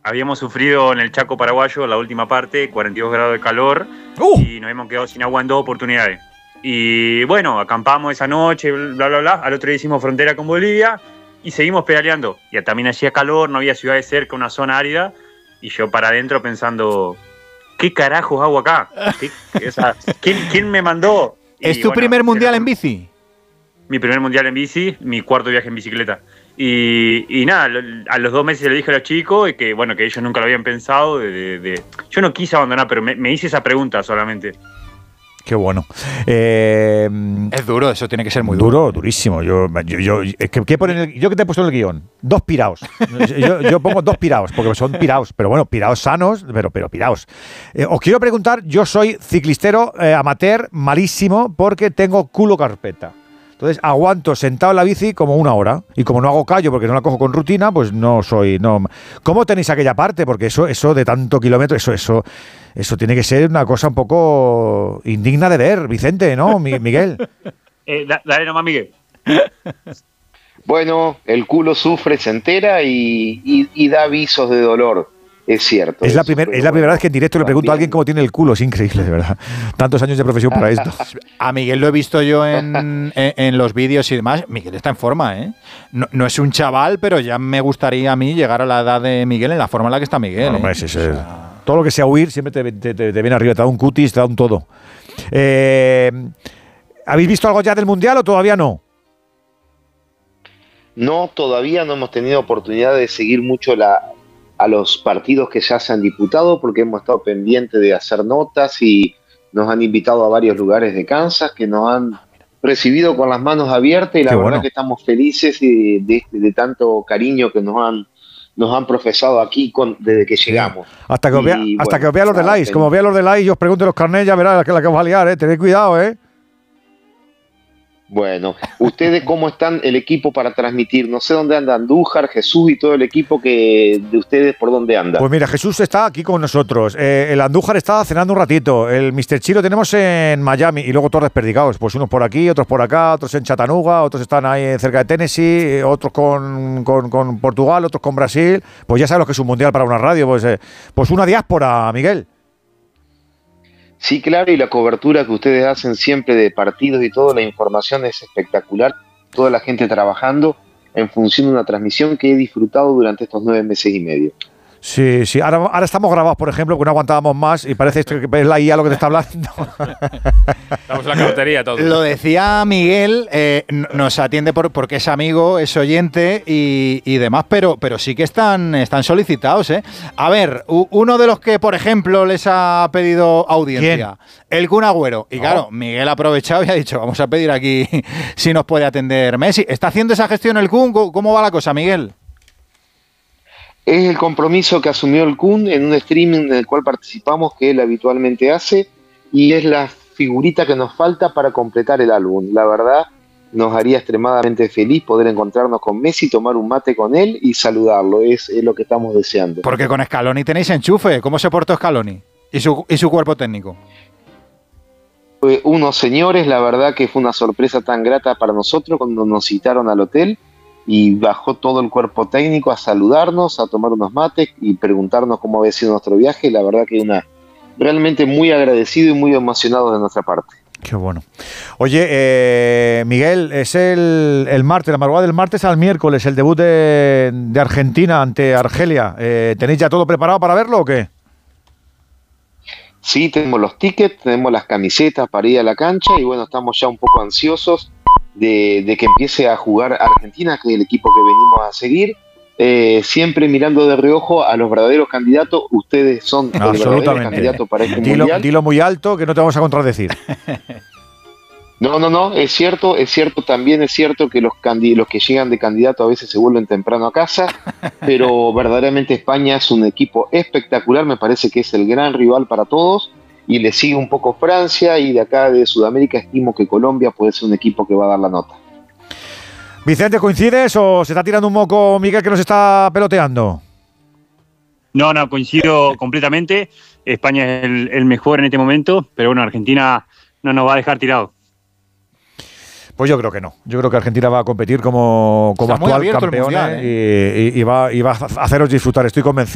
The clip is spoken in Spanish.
habíamos sufrido en el Chaco paraguayo, la última parte, 42 grados de calor, y nos hemos quedado sin agua en 2 oportunidades. Y bueno, acampamos esa noche, bla, bla, bla. Al otro día hicimos frontera con Bolivia y seguimos pedaleando. Y también hacía calor, no había ciudades cerca, una zona árida. Y yo para adentro pensando, ¿qué carajos hago acá? ¿Quién me mandó? ¿Es tu primer mundial en bici? Mi primer mundial en bici, mi cuarto viaje en bicicleta. Y nada, a los 2 meses le dije a los chicos que ellos nunca lo habían pensado. Yo no quise abandonar, pero me hice esa pregunta solamente. Qué bueno. Es duro, eso tiene que ser muy duro. Durísimo. Yo que te he puesto en el guión. 2 piraos. yo pongo 2 piraos, porque son piraos, pero bueno, piraos sanos, pero piraos. Os quiero preguntar, yo soy ciclistero amateur malísimo porque tengo culo carpeta. Entonces aguanto sentado en la bici como 1 hora. Y como no hago callo porque no la cojo con rutina, pues no. ¿Cómo tenéis aquella parte? Porque eso de tanto kilómetro, eso tiene que ser una cosa un poco indigna de ver, Vicente, ¿no, Miguel? Dale nomás, Miguel. Bueno, el culo sufre, se entera y da avisos de dolor. Es cierto. Es la primera vez que en directo le pregunto a alguien cómo tiene el culo. Es increíble, de verdad. Tantos años de profesión para esto. A Miguel lo he visto yo en los vídeos y demás. Miguel está en forma, ¿eh? No es un chaval, pero ya me gustaría a mí llegar a la edad de Miguel en la forma en la que está Miguel. Bueno, todo lo que sea huir siempre te viene arriba. Te da un cutis, te da un todo. ¿Habéis visto algo ya del Mundial o todavía no? No, todavía no hemos tenido oportunidad de seguir mucho a los partidos que ya se han disputado porque hemos estado pendientes de hacer notas y nos han invitado a varios lugares de Kansas que nos han recibido con las manos abiertas y la verdad que estamos felices de tanto cariño que nos han profesado aquí desde que llegamos. Hasta que os vea los de likes. Como vea los de likes y os pregunte los carnets, ya verás la que os va a liar, tened cuidado, Bueno, ¿ustedes cómo están el equipo para transmitir? No sé dónde anda Andújar, Jesús y todo el equipo de ustedes, ¿por dónde anda? Pues mira, Jesús está aquí con nosotros. El Andújar está cenando un ratito. El Mr. Chi lo tenemos en Miami y luego todos desperdigados. Pues unos por aquí, otros por acá, otros en Chattanooga, otros están ahí cerca de Tennessee, otros con Portugal, otros con Brasil. Pues ya sabes lo que es un mundial para una radio. Pues una diáspora, Miguel. Sí, claro, y la cobertura que ustedes hacen siempre de partidos y todo, la información es espectacular. Toda la gente trabajando en función de una transmisión que he disfrutado durante estos 9 meses y medio. Sí. Ahora estamos grabados, por ejemplo, porque no aguantábamos más y parece que es la IA lo que te está hablando. Estamos en la cafetería todos. Lo decía Miguel, nos atiende porque es amigo, es oyente y demás, pero sí que están solicitados, ¿eh? A ver, uno de los que, por ejemplo, les ha pedido audiencia, el Kun Agüero. Y claro, Miguel ha aprovechado y ha dicho, vamos a pedir aquí si nos puede atender Messi. ¿Está haciendo esa gestión el Kun? ¿Cómo va la cosa, Miguel? Es el compromiso que asumió el Kun en un streaming en el cual participamos, que él habitualmente hace, y es la figurita que nos falta para completar el álbum. La verdad, nos haría extremadamente feliz poder encontrarnos con Messi, tomar un mate con él y saludarlo. Es lo que estamos deseando. Porque con Scaloni tenéis enchufe. ¿Cómo se portó Scaloni y su cuerpo técnico? Unos señores, la verdad que fue una sorpresa tan grata para nosotros cuando nos citaron al hotel. Y bajó todo el cuerpo técnico a saludarnos, a tomar unos mates y preguntarnos cómo había sido nuestro viaje. La verdad que realmente muy agradecido y muy emocionado de nuestra parte. Qué bueno. Oye, Miguel, es el martes, la madrugada del martes al miércoles, el debut de Argentina ante Argelia. ¿Tenéis ya todo preparado para verlo o qué? Sí, tenemos los tickets, tenemos las camisetas para ir a la cancha y bueno, estamos ya un poco ansiosos de que empiece a jugar Argentina, que es el equipo que venimos a seguir, siempre mirando de reojo a los verdaderos candidatos. Ustedes son el verdadero candidato para este mundial. Dilo muy alto que no te vamos a contradecir. No, es cierto, también es cierto que los que llegan de candidato a veces se vuelven temprano a casa, pero verdaderamente España es un equipo espectacular, me parece que es el gran rival para todos. Y le sigue un poco Francia y de acá de Sudamérica estimo que Colombia puede ser un equipo que va a dar la nota. Vicente, ¿coincides o se está tirando un moco Miguel que nos está peloteando? No, coincido completamente. España es el mejor en este momento, pero bueno, Argentina no nos va a dejar tirados. Pues yo creo que no. Yo creo que Argentina va a competir como actual campeona y va a haceros disfrutar. Estoy convencido.